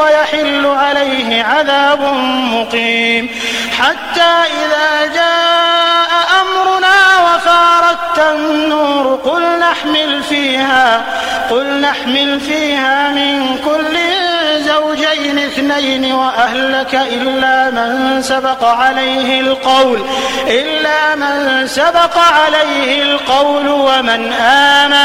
ويحل عليه عذاب مقيم حتى إذا جاء أمرنا وفارت النور قل نحمل فيها من كل زوجين اثنين وأهلك إلا من سبق عليه القول ومن آمن